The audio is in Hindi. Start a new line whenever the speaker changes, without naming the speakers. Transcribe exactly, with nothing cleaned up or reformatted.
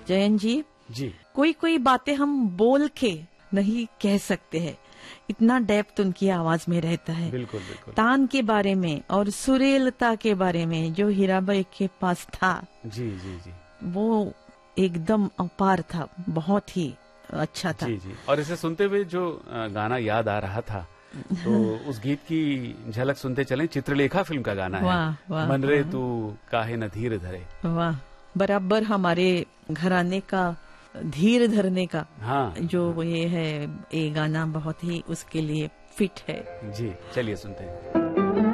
जयंत जी
जी
कोई कोई बातें हम बोल के नहीं कह सकते हैं, इतना डेप्थ उनकी आवाज में रहता है।
बिल्कुल बिल्कुल।
तान के बारे में और सुरेलता के बारे में जो हीराबाई के पास था,
जी जी जी
वो एकदम अपार था, बहुत ही अच्छा था।
जी जी। और इसे सुनते हुए जो गाना याद आ रहा था, तो उस गीत की झलक सुनते चलें। चित्रलेखा फिल्म का गाना
वाह,
है,
वाह,
मन रे
वाह।
तू काहे न धीर धरे।
वाह, बराबर हमारे घराने का धीर धरने का
हाँ
जो
हाँ।
ये है, ये गाना बहुत ही उसके लिए फिट है।
जी चलिए सुनते हैं।